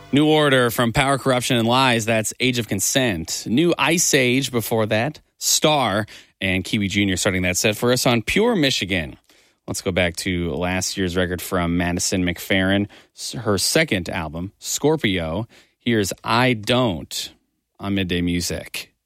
New Order from Power, Corruption, and Lies. That's Age of Consent. New Ice Age before that. Star and Kiwi Jr. starting that set for us on Pure Michigan. Let's go back to last year's record from Madison McFerrin, her second album, Scorpio. Here's I Don't on Midday Music.